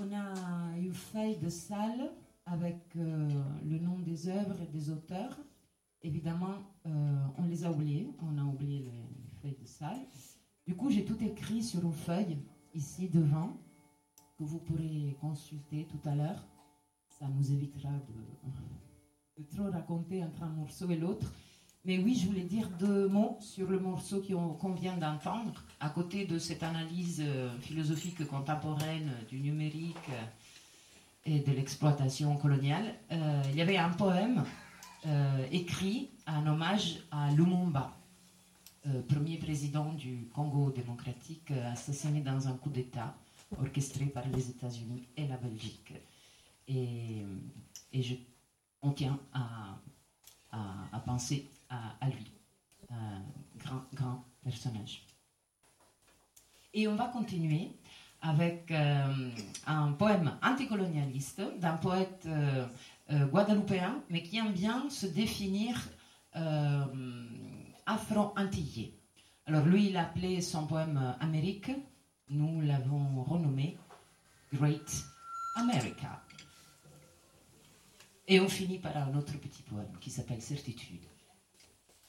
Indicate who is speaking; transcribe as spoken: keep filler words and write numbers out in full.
Speaker 1: On a une feuille de salle avec euh, le nom des œuvres et des auteurs. Évidemment, euh, on les a oubliés. On a oublié les, les feuilles de salle. Du coup, j'ai tout écrit sur une feuille, ici devant, que vous pourrez consulter tout à l'heure. Ça nous évitera de, de trop raconter entre un morceau et l'autre. Mais oui, je voulais dire deux mots sur le morceau qu'on vient d'entendre, à côté de cette analyse philosophique contemporaine du numérique et de l'exploitation coloniale. Euh, il y avait un poème euh, écrit en hommage à Lumumba, euh, premier président du Congo démocratique, assassiné dans un coup d'État orchestré par les États-Unis et la Belgique. Et, et je, on tient à, à, à penser à, à lui, un grand, grand personnage. Et on va continuer avec euh, un poème anticolonialiste d'un poète euh, euh, guadeloupéen, mais qui aime bien se définir euh, afro-antillais. Alors lui, il appelait son poème Amérique, nous l'avons renommé Great America. Et on finit par un autre petit poème qui s'appelle Certitude.